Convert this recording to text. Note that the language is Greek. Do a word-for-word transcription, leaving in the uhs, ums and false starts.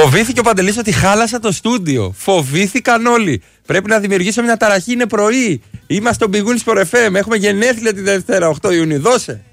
Φοβήθηκε ο Παντελής ότι χάλασα το στούντιο. Φοβήθηκαν όλοι. Πρέπει να δημιουργήσω μια ταραχή, είναι πρωί. Είμαστε στο Big Win Sport εφ εμ. Έχουμε γενέθλια τη Δευτέρα, οκτώ Ιουνίου. Δώσε.